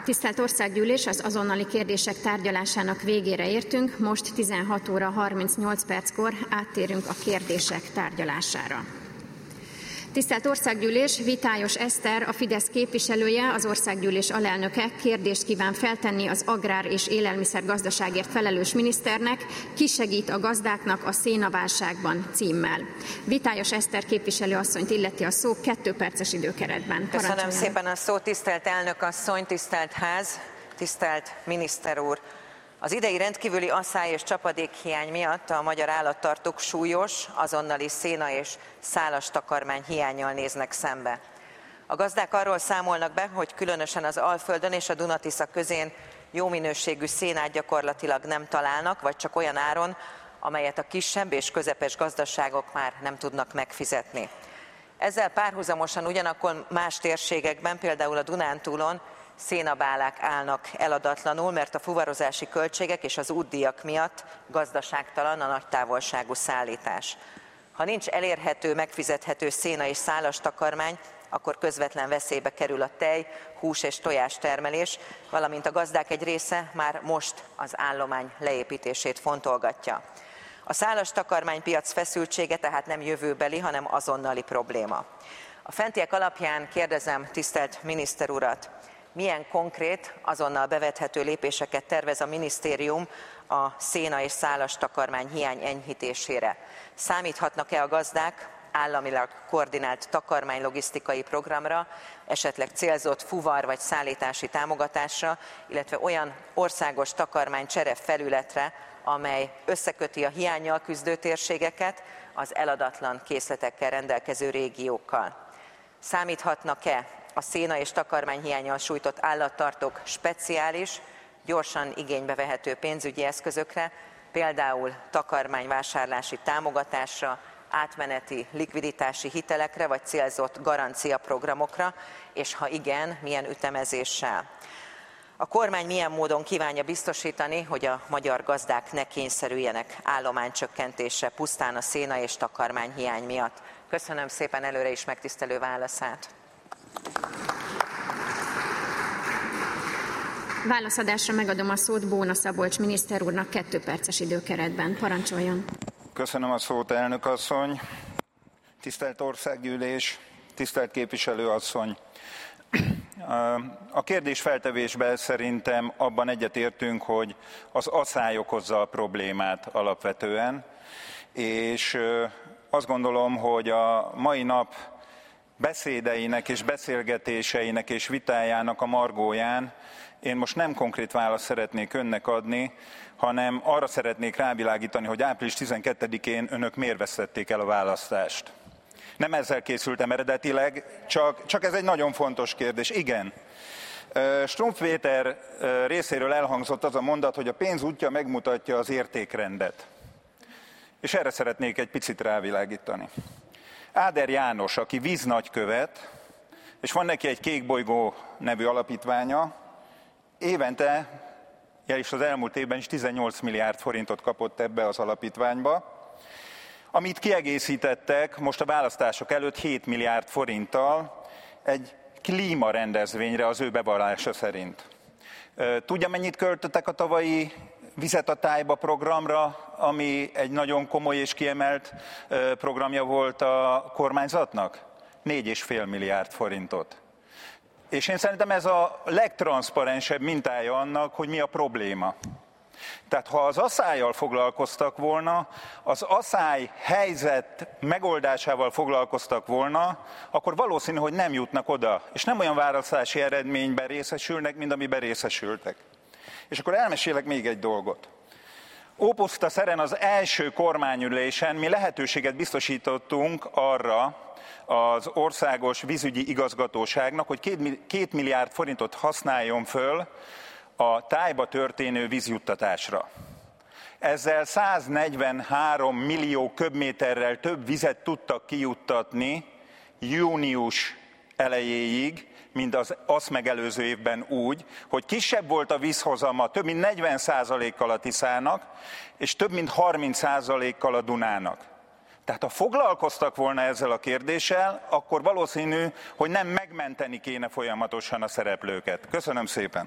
Tisztelt Országgyűlés, az azonnali kérdések tárgyalásának végére értünk, most 16 óra 38 perckor áttérünk a kérdések tárgyalására. Tisztelt Országgyűlés, Vitályos Eszter, a Fidesz képviselője, az Országgyűlés alelnöke kérdést kíván feltenni az agrár- és élelmiszergazdaságért felelős miniszternek, ki segít a gazdáknak a szénaválságban címmel. Vitályos Eszter képviselőasszonyt illeti a szó 2 perces időkeretben. Köszönöm szépen a szót, tisztelt elnök asszony, tisztelt ház, tisztelt miniszter úr! Az idei rendkívüli asszály és csapadékhiány miatt a magyar állattartók súlyos, azonnali széna és szálas takarmány hiánnyal néznek szembe. A gazdák arról számolnak be, hogy különösen az Alföldön és a Duna-Tisza közén jó minőségű szénát gyakorlatilag nem találnak, vagy csak olyan áron, amelyet a kisebb és közepes gazdaságok már nem tudnak megfizetni. Ezzel párhuzamosan ugyanakkor más térségekben, például a Dunántúlon szénabálák állnak eladatlanul, mert a fuvarozási költségek és az útdíjak miatt gazdaságtalan a nagy távolságú szállítás. Ha nincs elérhető, megfizethető széna és szálas takarmány, akkor közvetlen veszélybe kerül a tej, hús és tojás termelés, valamint a gazdák egy része már most az állomány leépítését fontolgatja. A szálas takarmánypiac feszültsége tehát nem jövőbeli, hanem azonnali probléma. A fentiek alapján kérdezem tisztelt miniszter urat, milyen konkrét, azonnal bevethető lépéseket tervez a minisztérium a széna és szálas takarmány hiány enyhítésére? Számíthatnak-e a gazdák államilag koordinált takarmánylogisztikai programra, esetleg célzott fuvar vagy szállítási támogatásra, illetve olyan országos takarmánycsere felületre, amely összeköti a hiánnyal küzdő térségeket az eladatlan készletekkel rendelkező régiókkal? Számíthatnak-e a széna és takarmányhiánnyal sújtott állattartók speciális, gyorsan igénybe vehető pénzügyi eszközökre, például takarmányvásárlási támogatásra, átmeneti likviditási hitelekre vagy célzott garanciaprogramokra, és ha igen, milyen ütemezéssel? A kormány milyen módon kívánja biztosítani, hogy a magyar gazdák ne kényszerüljenek állománycsökkentésre pusztán a széna és takarmányhiány miatt? Köszönöm szépen előre is megtisztelő válaszát. Válaszadásra megadom a szót Bóna Szabolcs miniszter úrnak 2 perces időkeretben. Parancsoljon! Köszönöm a szót, elnök asszony! Tisztelt Országgyűlés, tisztelt képviselő asszony! A kérdés feltevésben szerintem abban egyetértünk, hogy az asszály okozza a problémát alapvetően, és azt gondolom, hogy a mai nap beszédeinek és beszélgetéseinek és vitájának a margóján én most nem konkrét választ szeretnék önnek adni, hanem arra szeretnék rávilágítani, hogy április 12-én önök miért vesztették el a választást. Nem ezzel készültem eredetileg, csak ez egy nagyon fontos kérdés. Igen, Stumpf Péter részéről elhangzott az a mondat, hogy a pénz útja megmutatja az értékrendet. És erre szeretnék egy picit rávilágítani. Áder János, aki víznagykövet, és van neki egy Kékbolygó nevű alapítványa, évente, és az elmúlt évben is 18 milliárd forintot kapott ebbe az alapítványba, amit kiegészítettek most a választások előtt 7 milliárd forinttal egy klímarendezvényre az ő bevallása szerint. Tudja, mennyit költöttek a tavalyi Vizet a tájba programra, ami egy nagyon komoly és kiemelt programja volt a kormányzatnak? 4,5 milliárd forintot. És én szerintem ez a legtranszparensebb mintája annak, hogy mi a probléma. Tehát ha az asszállyal foglalkoztak volna, az asszály helyzet megoldásával foglalkoztak volna, akkor valószínű, hogy nem jutnak oda, és nem olyan választási eredményben részesülnek, mint amiben részesültek. És akkor elmesélek még egy dolgot. Ópuszta Szeren az első kormányülésen mi lehetőséget biztosítottunk arra az országos vízügyi igazgatóságnak, hogy 2 milliárd forintot használjon föl a tájba történő vízjuttatásra. Ezzel 143 millió köbméterrel több vizet tudtak kijuttatni június elejéig, mint az azt megelőző évben úgy, hogy kisebb volt a vízhozama több mint 40%-kal a Tiszának, és több mint 30%-kal a Dunának. Tehát ha foglalkoztak volna ezzel a kérdéssel, akkor valószínű, hogy nem megmenteni kéne folyamatosan a szereplőket. Köszönöm szépen!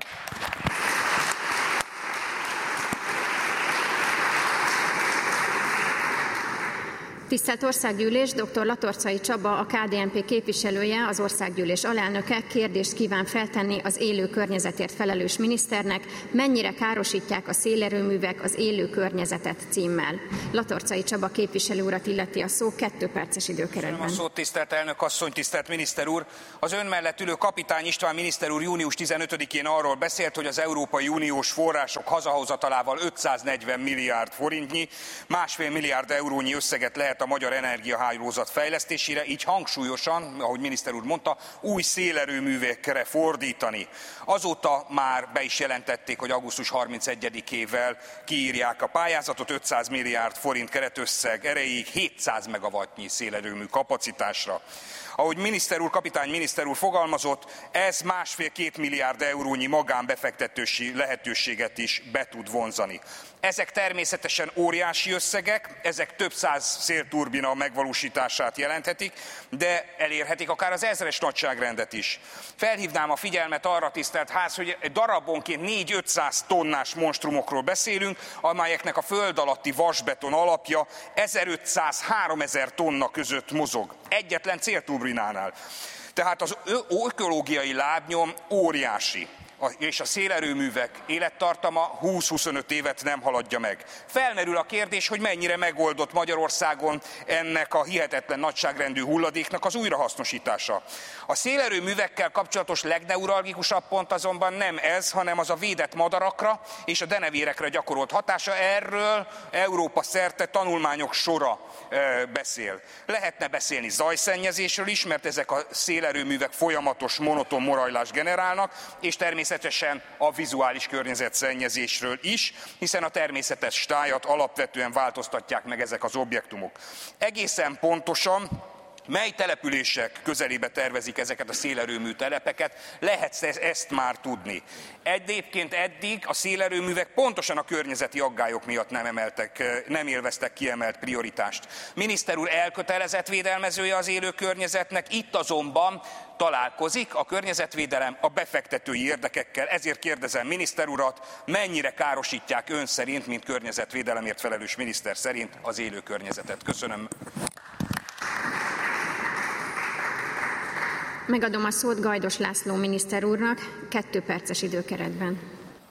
Tisztelt Országgyűlés, dr. Latorcai Csaba, a KDNP képviselője, az Országgyűlés alelnöke kérdést kíván feltenni az élő környezetért felelős miniszternek, mennyire károsítják a szélerőművek az élő környezetet címmel. Latorcai Csaba képviselő urat illeti a szó 2 perces időkeretben. Köszönöm a szót, tisztelt elnök asszony, tisztelt miniszter úr! Az ön mellett ülő Kapitány István miniszter úr június 15-én arról beszélt, hogy az Európai Uniós források hazahozatalával 540 milliárd forintnyi, 1,5 milliárd eurónyi összeget lehet a magyar energiahálózat fejlesztésére, így hangsúlyosan, ahogy miniszter úr mondta, új szélerőművekre fordítani. Azóta már be is jelentették, hogy augusztus 31-ével kiírják a pályázatot 500 milliárd forint keretösszeg erejéig 700 megawattnyi szélerőmű kapacitásra. Ahogy kapitány miniszter úr fogalmazott, ez 1,5-2 milliárd eurónyi magánbefektetési lehetőséget is be tud vonzani. Ezek természetesen óriási összegek, ezek több száz szélturbina megvalósítását jelenthetik, de elérhetik akár az 1000-es nagyságrendet is. Felhívnám a figyelmet arra, tisztelt ház, hogy darabonként 400-500 tonnás monstrumokról beszélünk, amelyeknek a föld alatti vasbeton alapja 1500-3000 tonna között mozog. Egyetlen célturbinánál. Tehát az ökológiai lábnyom óriási, és a szélerőművek élettartama 20-25 évet nem haladja meg. Felmerül a kérdés, hogy mennyire megoldott Magyarországon ennek a hihetetlen nagyságrendű hulladéknak az újrahasznosítása. A szélerőművekkel kapcsolatos legneuralgikusabb pont azonban nem ez, hanem az a védett madarakra és a denevérekre gyakorolt hatása. Erről Európa szerte tanulmányok sora beszél. Lehetne beszélni zajszennyezésről is, mert ezek a szélerőművek folyamatos monoton morajlást generálnak, és természetesen a vizuális környezetszennyezésről is, hiszen a természetes tájat alapvetően változtatják meg ezek az objektumok. Egészen pontosan mely települések közelébe tervezik ezeket a szélerőmű telepeket, lehet ezt már tudni. Egyébként eddig a szélerőművek pontosan a környezeti aggályok miatt nem élveztek kiemelt prioritást. Miniszter úr elkötelezett védelmezője az élő környezetnek, itt azonban találkozik a környezetvédelem a befektetői érdekekkel. Ezért kérdezem miniszter urat, mennyire károsítják ön szerint, mint környezetvédelemért felelős miniszter szerint az élő környezetet. Köszönöm. Megadom a szót Gajdos László miniszter úrnak 2 perces időkeretben.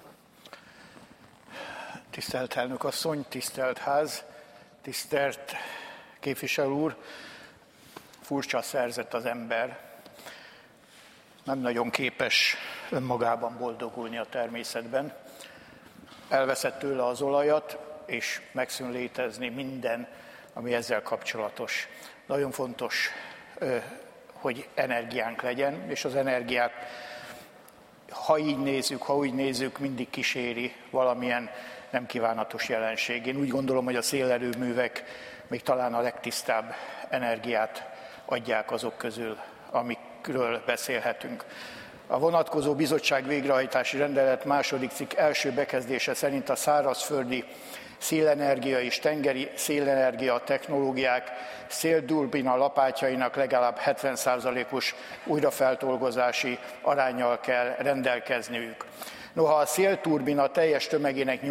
Tisztelt elnök asszony, tisztelt ház, tisztelt képviselő úr, furcsa szerzet az ember. Nem nagyon képes önmagában boldogulni a természetben. Elveszett tőle az olajat, és megszűn létezni minden, ami ezzel kapcsolatos. Nagyon fontos, hogy energiánk legyen, és az energiát, ha úgy nézzük, mindig kíséri valamilyen nem kívánatos jelenség. Én úgy gondolom, hogy a szélerőművek még talán a legtisztább energiát adják azok közül, amikről beszélhetünk. A vonatkozó bizottság végrehajtási rendelet 2. cikk első bekezdése szerint a szárazföldi szélenergia és tengeri szélenergia technológiák szélturbina lapátjainak legalább 70%-os újrafeldolgozási aránnyal kell rendelkezniük. Noha a szélturbina teljes tömegének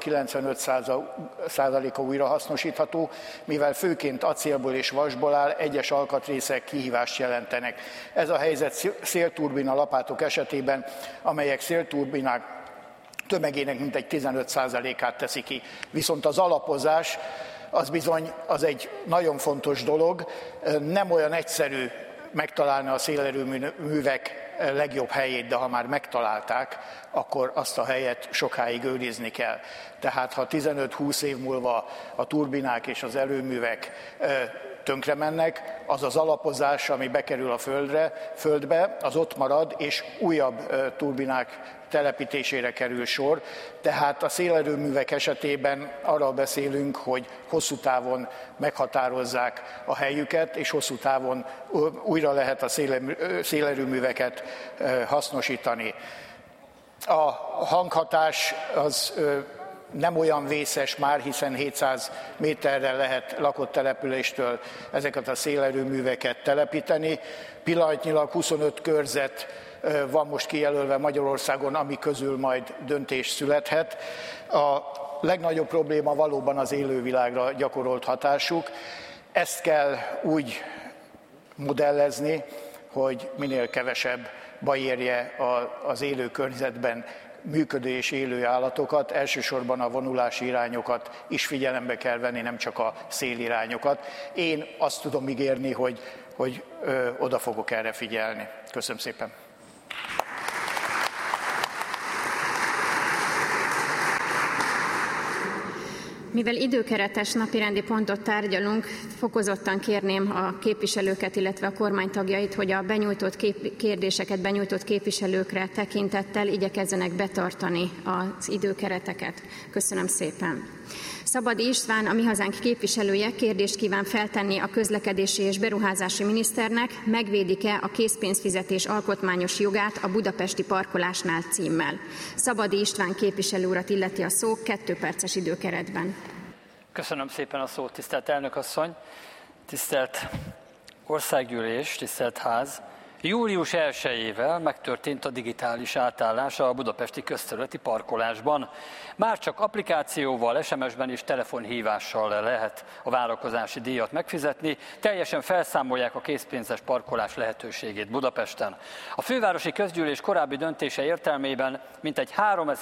80-95%-a újrahasznosítható, mivel főként acélból és vasból áll, egyes alkatrészek kihívást jelentenek. Ez a helyzet szélturbina lapátok esetében, amelyek szélturbinák tömegének mintegy 15%-át teszi ki. Viszont az alapozás az egy nagyon fontos dolog, nem olyan egyszerű megtalálni a szélerőművek legjobb helyét, de ha már megtalálták, akkor azt a helyet sokáig őrizni kell. Tehát ha 15-20 év múlva a turbinák és az erőművek tönkre mennek, az az alapozás, ami bekerül a földbe, az ott marad, és újabb turbinák telepítésére kerül sor. Tehát a szélerőművek esetében arról beszélünk, hogy hosszú távon meghatározzák a helyüket, és hosszú távon újra lehet a szélerőműveket hasznosítani. A hanghatás az nem olyan vészes már, hiszen 700 méterre lehet lakott településtől ezeket a szélerőműveket telepíteni. Pillanatnyilag 25 körzet van most kijelölve Magyarországon, ami közül majd döntés születhet. A legnagyobb probléma valóban az élővilágra gyakorolt hatásuk. Ezt kell úgy modellezni, hogy minél kevesebb baj érje az élő környezetben működő és élő állatokat. Elsősorban a vonulási irányokat is figyelembe kell venni, nem csak a szélirányokat. Én azt tudom ígérni, hogy oda fogok erre figyelni. Köszönöm szépen. Mivel időkeretes napirendi pontot tárgyalunk, fokozottan kérném a képviselőket, illetve a kormány tagjait, hogy a benyújtott kérdéseket benyújtott képviselőkre tekintettel igyekezzenek betartani az időkereteket. Köszönöm szépen. Szabadi István, a Mi Hazánk képviselője kérdést kíván feltenni a közlekedési és beruházási miniszternek, megvédik-e a készpénzfizetés alkotmányos jogát a budapesti parkolásnál címmel. Szabadi István képviselő urat illeti a szó 2 perces időkeretben. Köszönöm szépen a szót, tisztelt elnök asszony, tisztelt országgyűlés, tisztelt ház. Július 1-ével megtörtént a digitális átállása a budapesti közterületi parkolásban. Már csak applikációval, SMS-ben és telefonhívással lehet a várakozási díjat megfizetni, teljesen felszámolják a készpénzes parkolás lehetőségét Budapesten. A fővárosi közgyűlés korábbi döntése értelmében mintegy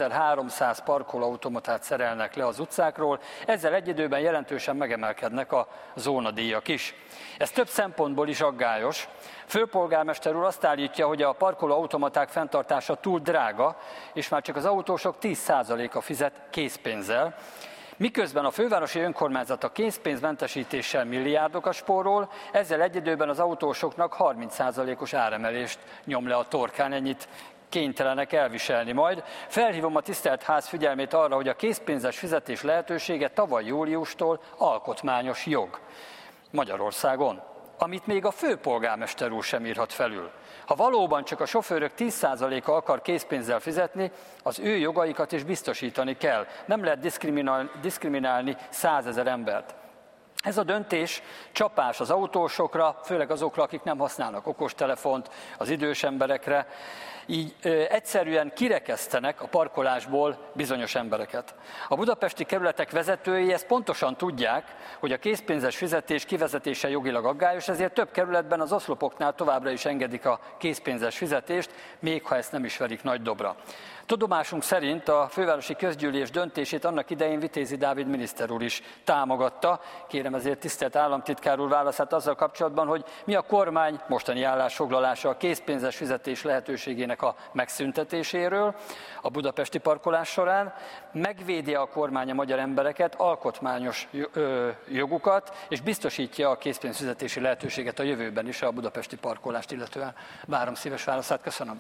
3300 parkolóautomatát szerelnek le az utcákról, ezzel egy időben jelentősen megemelkednek a zónadíjak is. Ez több szempontból is aggályos. Főpolgármester úr azt állítja, hogy a parkolóautomaták fenntartása túl drága, és már csak az autósok 10%-a fizet készpénzzel, miközben a fővárosi önkormányzat a készpénzmentesítéssel milliárdokat spórol, ezzel egy időben az autósoknak 30%-os áremelést nyom le a torkán, ennyit kénytelenek elviselni majd. Felhívom a tisztelt ház figyelmét arra, hogy a készpénzes fizetés lehetősége tavaly júliustól alkotmányos jog Magyarországon, amit még a főpolgármester úr sem írhat felül. Ha valóban csak a sofőrök 10%-a akar készpénzzel fizetni, az ő jogaikat is biztosítani kell. Nem lehet diszkriminálni 100 000 embert. Ez a döntés csapás az autósokra, főleg azokra, akik nem használnak okostelefont, az idős emberekre, így egyszerűen kirekesztenek a parkolásból bizonyos embereket. A budapesti kerületek vezetői ezt pontosan tudják, hogy a készpénzes fizetés kivezetése jogilag aggályos, ezért több kerületben az oszlopoknál továbbra is engedik a készpénzes fizetést, még ha ezt nem is verik nagy dobra. Tudomásunk szerint a fővárosi közgyűlés döntését annak idején Vitézi Dávid miniszter úr is támogatta. Kérem ezért tisztelt államtitkár úr válaszát azzal kapcsolatban, hogy mi a kormány mostani állásfoglalása a készpénzes fizetés lehetőségének a megszüntetéséről a budapesti parkolás során, megvédi a kormány a magyar embereket, alkotmányos jogukat, és biztosítja a készpénzfizetési lehetőséget a jövőben is a budapesti parkolást illetően. Várom szíves válaszát, köszönöm.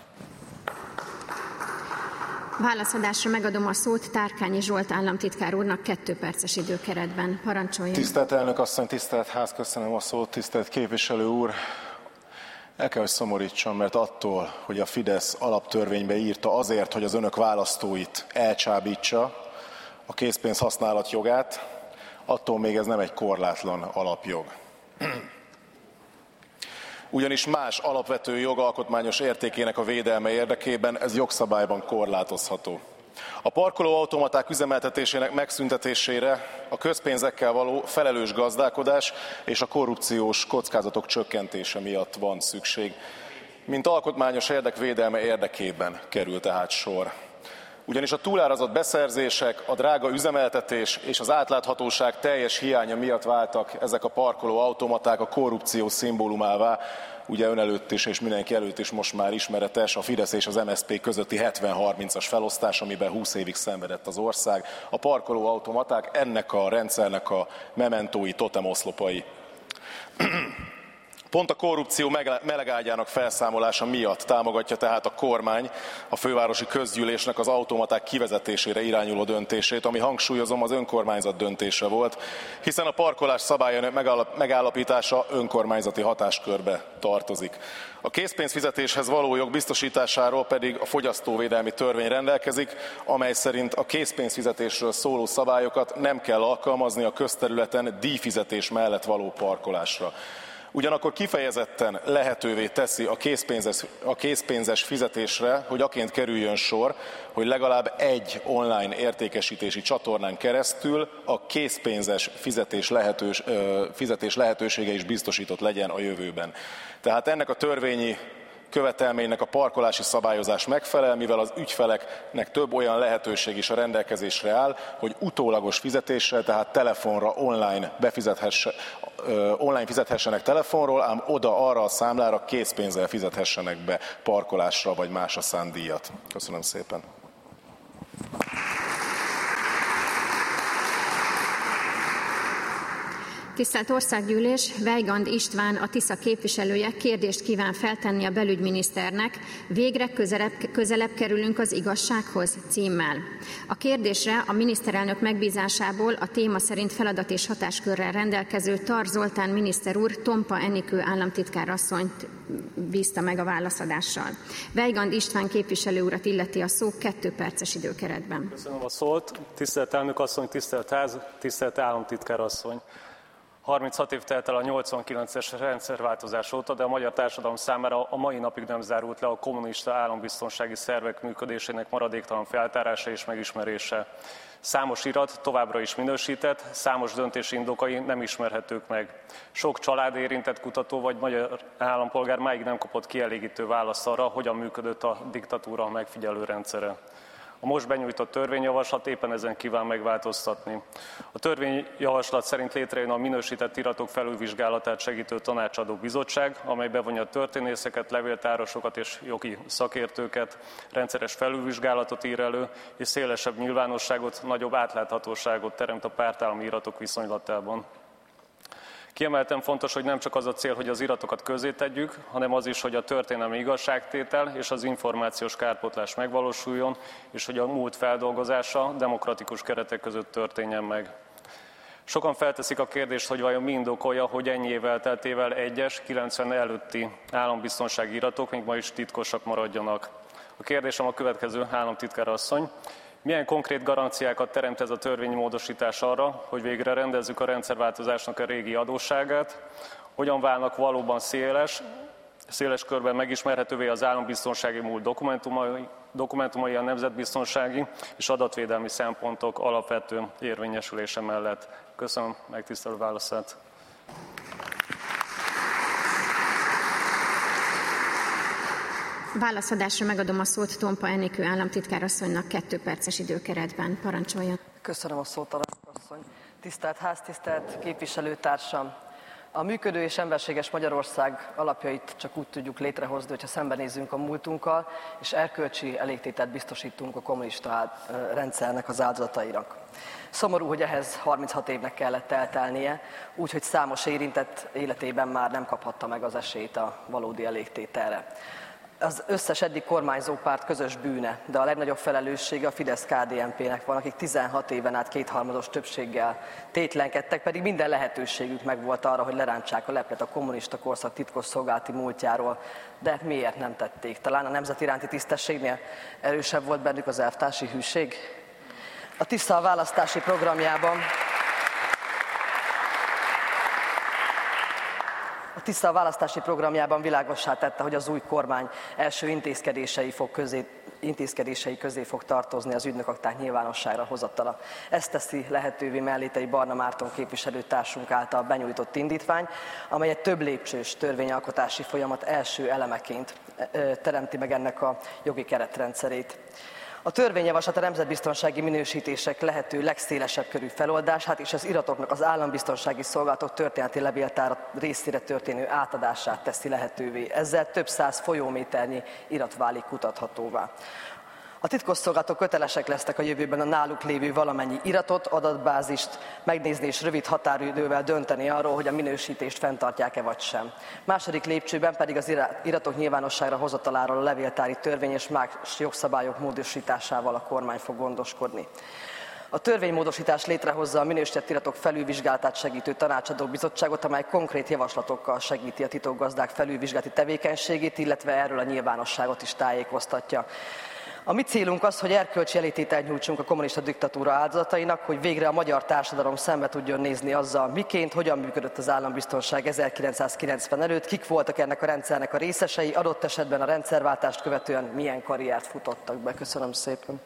Válaszadásra megadom a szót Tárkányi Zsolt államtitkár úrnak 2 perces időkeretben. Parancsoljon. Tisztelt elnök asszony, tisztelt ház, köszönöm a szót, tisztelt képviselő úr. El kell, hogy szomorítsam, mert attól, hogy a Fidesz alaptörvénybe írta azért, hogy az önök választóit elcsábítsa, a készpénz használat jogát, attól még ez nem egy korlátlan alapjog. Ugyanis más alapvető jogalkotmányos értékének a védelme érdekében ez jogszabályban korlátozható. A parkolóautomaták üzemeltetésének megszüntetésére a közpénzekkel való felelős gazdálkodás és a korrupciós kockázatok csökkentése miatt van szükség. Mint alkotmányos érdekvédelme érdekében kerül tehát sor. Ugyanis a túlárazott beszerzések, a drága üzemeltetés és az átláthatóság teljes hiánya miatt váltak ezek a parkolóautomaták a korrupció szimbólumává. Ugye ön előtt is és mindenki előtt is most már ismeretes a Fidesz és az MSZP közötti 70-30-as felosztás, amiben 20 évig szenvedett az ország. A parkolóautomaták ennek a rendszernek a mementói, totemoszlopai. Pont a korrupció melegágyának felszámolása miatt támogatja tehát a kormány a fővárosi közgyűlésnek az automaták kivezetésére irányuló döntését, ami, hangsúlyozom, az önkormányzat döntése volt, hiszen a parkolás szabályainak megállapítása önkormányzati hatáskörbe tartozik. A készpénzfizetéshez való jog biztosításáról pedig a fogyasztóvédelmi törvény rendelkezik, amely szerint a készpénzfizetésről szóló szabályokat nem kell alkalmazni a közterületen díjfizetés mellett való parkolásra. Ugyanakkor kifejezetten lehetővé teszi a készpénzes fizetésre, hogy aként kerüljön sor, hogy legalább egy online értékesítési csatornán keresztül a készpénzes fizetés lehetősége is biztosított legyen a jövőben. Tehát ennek a törvényi követelménynek a parkolási szabályozás megfelel, mivel az ügyfeleknek több olyan lehetőség is a rendelkezésre áll, hogy utólagos fizetéssel, tehát telefonra online fizethessenek telefonról, ám arra a számlára készpénzzel fizethessenek be parkolásra vagy másra szánt díjat. Köszönöm szépen. Tisztelt Országgyűlés, Weygand István, a Tisza képviselője kérdést kíván feltenni a belügyminiszternek, végre közelebb kerülünk az igazsághoz címmel. A kérdésre a miniszterelnök megbízásából a téma szerint feladat és hatáskörrel rendelkező Tar Zoltán miniszter úr Tompa Enikő államtitkár asszonyt bízta meg a válaszadással. Weygand István képviselő urat illeti a szó 2 perces időkeretben. Köszönöm a szót. Tisztelt elnök asszony, tisztelt ház, tisztelt államtitkár asszony. 36 év telt el a 89-es rendszerváltozás óta, de a magyar társadalom számára a mai napig nem zárult le a kommunista állambiztonsági szervek működésének maradéktalan feltárása és megismerése. Számos irat továbbra is minősített, számos döntési indokai nem ismerhetők meg. Sok család érintett kutató vagy magyar állampolgár máig nem kapott kielégítő választ arra, hogyan működött a diktatúra megfigyelő rendszere. A most benyújtott törvényjavaslat éppen ezen kíván megváltoztatni. A törvényjavaslat szerint létrejön a minősített iratok felülvizsgálatát segítő tanácsadó bizottság, amely bevonja a történészeket, levéltárosokat és jogi szakértőket, rendszeres felülvizsgálatot ír elő, és szélesebb nyilvánosságot, nagyobb átláthatóságot teremt a pártállami iratok viszonylatában. Kiemelten fontos, hogy nem csak az a cél, hogy az iratokat közzétegyük, hanem az is, hogy a történelmi igazságtétel és az információs kárpótlás megvalósuljon, és hogy a múlt feldolgozása demokratikus keretek között történjen meg. Sokan felteszik a kérdést, hogy vajon mi indokolja, hogy ennyi év elteltével egyes, 90 előtti állambiztonsági iratok még ma is titkosak maradjanak. A kérdésem a következő, államtitkár asszony. Milyen konkrét garanciákat teremt ez a törvénymódosítás arra, hogy végre rendezzük a rendszerváltozásnak a régi adósságát? Hogyan válnak valóban széles körben megismerhetővé az állambiztonsági múlt dokumentumai a nemzetbiztonsági és adatvédelmi szempontok alapvető érvényesülése mellett? Köszönöm megtisztelő válaszát. Válaszadásra megadom a szót Tompa Enikő államtitkár asszonynak 2 perces időkeretben. Parancsoljon. Köszönöm a szót, alelnök asszony. Tisztelt ház, tisztelt képviselőtársam! A működő és emberséges Magyarország alapjait csak úgy tudjuk létrehozni, hogyha szembenézünk a múltunkkal, és erkölcsi elégtételt biztosítunk a kommunista rendszernek az áldozatainak. Szomorú, hogy ehhez 36 évnek kellett eltelnie, úgyhogy számos érintett életében már nem kaphatta meg az esélyt a valódi elégtételre. Az összes eddig kormányzó párt közös bűne, de a legnagyobb felelőssége a Fidesz-KDNP-nek van, akik 16 éven át kétharmados többséggel tétlenkedtek, pedig minden lehetőségük megvolt arra, hogy lerántsák a leplet a kommunista korszak titkosszolgálati múltjáról, de miért nem tették? Talán a nemzet iránti tisztességnél erősebb volt bennük az elvtársi hűség? A Tisza választási programjában világossá tette, hogy az új kormány első intézkedései közé fog tartozni az ügynökakták nyilvánosságra hozatala. Ezt teszi lehetővé Mellétei Barna Márton képviselőtársunk által benyújtott indítvány, amely egy több lépcsős törvényalkotási folyamat első elemeként teremti meg ennek a jogi keretrendszerét. A törvényjavaslat a nemzetbiztonsági minősítések lehető legszélesebb körű feloldását és az iratoknak az állambiztonsági szolgálatok történeti levéltára részére történő átadását teszi lehetővé. Ezzel több száz folyóméternyi irat válik kutathatóvá. A titkosszolgálatok kötelesek lesznek a jövőben a náluk lévő valamennyi iratot, adatbázist megnézni és rövid határidővel dönteni arról, hogy a minősítést fenntartják-e vagy sem. Második lépcsőben pedig az iratok nyilvánosságra hozataláról a levéltári törvény és más jogszabályok módosításával a kormány fog gondoskodni. A törvénymódosítás létrehozza a minősített iratok felülvizsgálatát segítő tanácsadó bizottságot, amely konkrét javaslatokkal segíti a titokgazdák felülvizsgálati tevékenységét, illetve erről a nyilvánosságot is tájékoztatja. A mi célunk az, hogy erkölcsi elítételt nyújtsunk a kommunista diktatúra áldozatainak, hogy végre a magyar társadalom szembe tudjon nézni azzal, miként, hogyan működött az állambiztonság 1990 előtt, kik voltak ennek a rendszernek a részesei, adott esetben a rendszerváltást követően milyen karriert futottak be. Köszönöm szépen.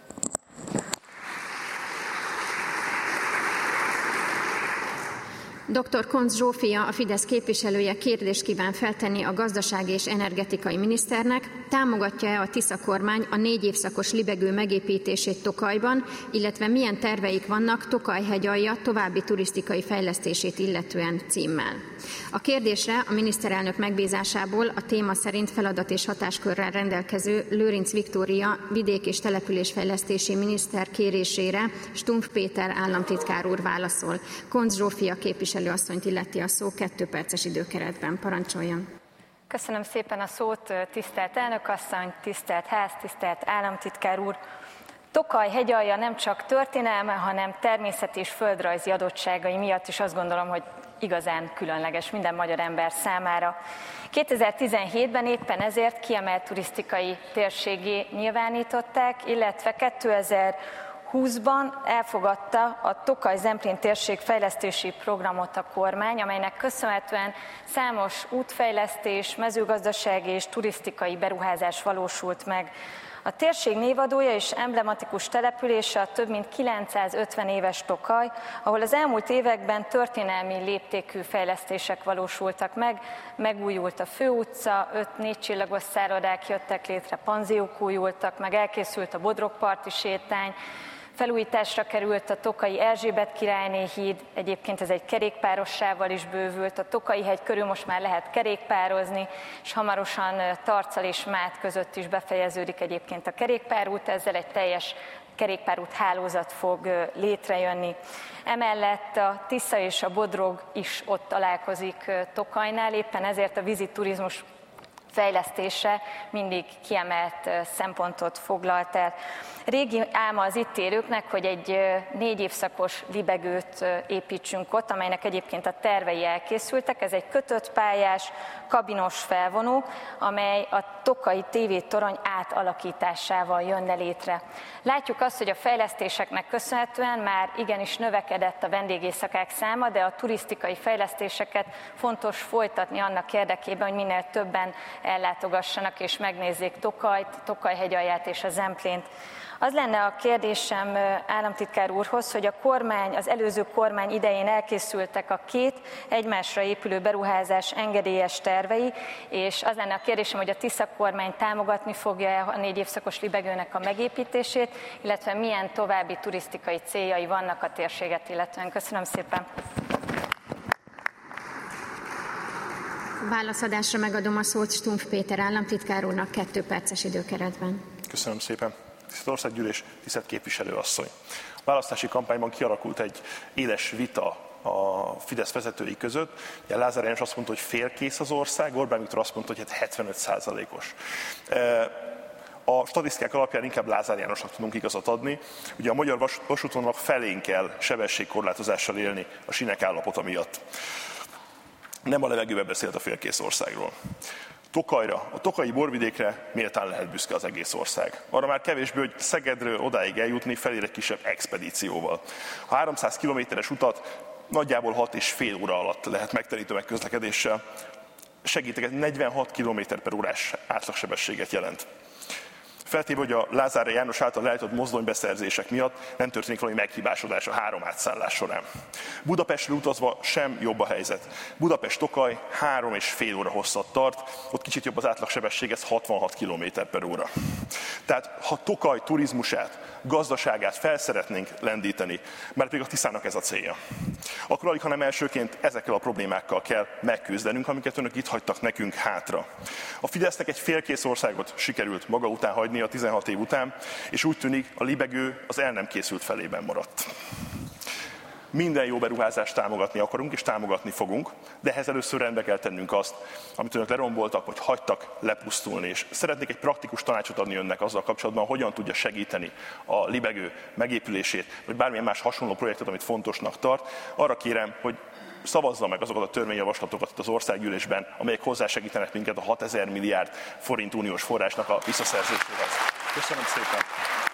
Dr. Koncz Zsófia, a Fidesz képviselője kérdést kíván feltenni a gazdasági és energetikai miniszternek. Támogatja-e a Tisza kormány a 4 évszakos libegő megépítését Tokajban, illetve milyen terveik vannak Tokaj-hegyalja további turisztikai fejlesztését illetően címmel. A kérdésre a miniszterelnök megbízásából a téma szerint feladat és hatáskörrel rendelkező Lőrinc Viktória vidék- és településfejlesztési miniszter kérésére Stumpf Péter államtitkár úr válaszol. Koncz Zsófia képviselőasszonyt illeti a szó 2 perces időkeretben. Parancsoljon! Köszönöm szépen a szót, tisztelt elnökasszony, tisztelt ház, tisztelt államtitkár úr! Tokaj hegyalja nem csak történelme, hanem természeti és földrajzi adottságai miatt is azt gondolom, hogy igazán különleges minden magyar ember számára. 2017-ben éppen ezért kiemelt turisztikai térséggé nyilvánították, illetve 2020-ban elfogadta a Tokaj-Zemplén térség fejlesztési programot a kormány, amelynek köszönhetően számos útfejlesztés, mezőgazdasági és turisztikai beruházás valósult meg. A térség névadója és emblematikus települése a több mint 950 éves Tokaj, ahol az elmúlt években történelmi léptékű fejlesztések valósultak meg, megújult a főutca, 5 4 csillagos szállodák jöttek létre, panziók újultak meg, elkészült a Bodrogparti sétány, felújításra került a Tokaji Erzsébet királyné híd, egyébként ez egy kerékpárossával is bővült, a Tokaji hegy körül most már lehet kerékpározni, és hamarosan Tarcal és Mát között is befejeződik egyébként a kerékpárút, ezzel egy teljes kerékpárút hálózat fog létrejönni. Emellett a Tisza és a Bodrog is ott találkozik Tokajnál, éppen ezért a vízi turizmus fejlesztése mindig kiemelt szempontot foglalt el. Régi álma az itt élőknek, hogy egy 4 évszakos libegőt építsünk ott, amelynek egyébként a tervei elkészültek. Ez egy kötött pályás, kabinos felvonó, amely a Tokaji TV-torony átalakításával jönne létre. Látjuk azt, hogy a fejlesztéseknek köszönhetően már igenis növekedett a vendégészakák száma, de a turisztikai fejlesztéseket fontos folytatni annak érdekében, hogy minél többen ellátogassanak és megnézzék Tokajt, Tokaj-hegyalját és a Zemplént. Az lenne a kérdésem államtitkár úrhoz, hogy a kormány, az előző kormány idején elkészültek a 2 egymásra épülő beruházás engedélyes tervei, és az lenne a kérdésem, hogy a Tisza kormány támogatni fogja a 4 évszakos libegőnek a megépítését, illetve milyen további turisztikai céljai vannak a térséget illetően. Köszönöm szépen! Válaszadásra megadom a szót Stumpf Péter államtitkár úrnak 2 perces időkeretben. Köszönöm szépen. Tisztelt Országgyűlés, tisztelt képviselőasszony! A választási kampányban kialakult egy éles vita a Fidesz vezetői között. Ugye Lázár János azt mondta, hogy félkész az ország, Orbán Viktor azt mondta, hogy 75%-os. A statisztikák alapján inkább Lázár Jánosnak tudunk igazat adni. Ugye a magyar vasútvonalak felén kell sebességkorlátozással élni a sínek állapota miatt. Nem a levegőbe beszélt a félkész országról. Tokajra, a tokaji borvidékre méltán lehet büszke az egész ország. Arra már kevésbé, hogy Szegedről odáig eljutni felér egy kisebb expedícióval. A 300 kilométeres utat nagyjából 6,5 óra alatt lehet megtenni tömegközlekedéssel. Segíteket 46 km/órás átlagsebességet jelent. Feltéve, hogy a Lázár János által leállított mozdonybeszerzések miatt nem történik valami meghibásodás a 3 átszállás során. Budapestről utazva sem jobb a helyzet. Budapest-Tokaj 3,5 óra hosszat tart, ott kicsit jobb az átlagsebesség, ez 66 km/óra. Tehát ha Tokaj turizmusát gazdaságát fel szeretnénk lendíteni, mert pedig a Tiszának ez a célja. Akkor alig, hanem elsőként ezekkel a problémákkal kell megküzdenünk, amiket önök itt hagytak nekünk hátra. A Fidesznek egy félkész országot sikerült maga után hagyni a 16 év után, és úgy tűnik, a libegő az el nem készült felében maradt. Minden jó beruházást támogatni akarunk, és támogatni fogunk, de ehhez először rendbe kell tennünk azt, amit önök leromboltak, vagy hagytak lepusztulni. És szeretnék egy praktikus tanácsot adni önnek azzal kapcsolatban, hogyan tudja segíteni a libegő megépülését, vagy bármilyen más hasonló projektet, amit fontosnak tart. Arra kérem, hogy szavazza meg azokat a törvényjavaslatokat itt az országgyűlésben, amelyek hozzásegítenek minket a 6000 milliárd forint uniós forrásnak a visszaszerzéséhez. Köszönöm szépen!